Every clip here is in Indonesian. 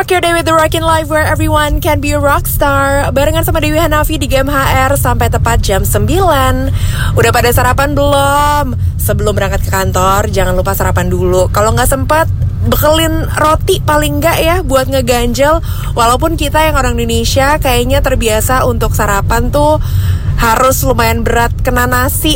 Rock your day with the Rockin' Life where everyone can be a rockstar. Barengan sama Dewi Hanafi di GMHR sampai tepat jam 9. Udah pada sarapan belum? Sebelum berangkat ke kantor, jangan lupa sarapan dulu. Kalau nggak sempat, bekelin roti paling nggak ya buat ngeganjel. Walaupun kita yang orang Indonesia kayaknya terbiasa untuk sarapan tuh harus lumayan berat kena nasi.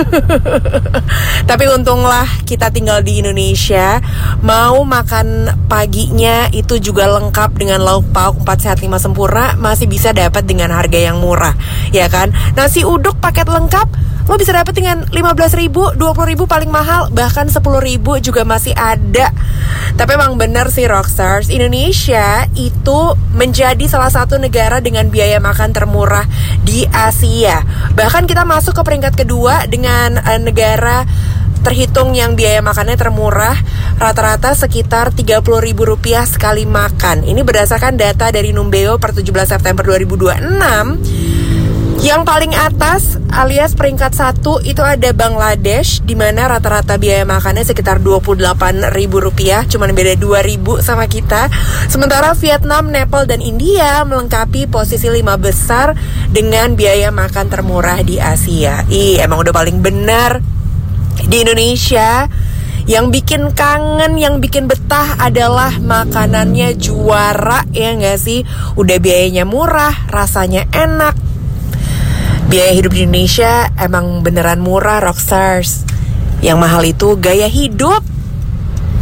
Tapi untunglah kita tinggal di Indonesia. Mau makan paginya itu juga lengkap dengan lauk pauk 4 sehat 5 sempurna. Masih bisa dapat dengan harga yang murah, ya kan? Nasi uduk paket lengkap lo bisa dapat dengan 15.000, 20.000 paling mahal, bahkan 10.000 juga masih ada. Tapi emang bener sih Rockstars, Indonesia itu menjadi salah satu negara dengan biaya makan termurah di Asia. Bahkan kita masuk ke peringkat kedua dengan negara terhitung yang biaya makannya termurah, rata-rata sekitar Rp30.000 sekali makan. Ini berdasarkan data dari Numbeo per 17 September 2026. Yang paling atas alias peringkat 1 itu ada Bangladesh, di mana rata-rata biaya makannya sekitar Rp28.000, cuman beda 2.000 sama kita. Sementara Vietnam, Nepal, dan India melengkapi posisi 5 besar dengan biaya makan termurah di Asia. Emang udah paling benar. Di Indonesia yang bikin kangen, yang bikin betah adalah makanannya juara, ya nggak sih? Udah biayanya murah, rasanya enak. Biaya hidup di Indonesia emang beneran murah, Rockstars. Yang mahal itu gaya hidup.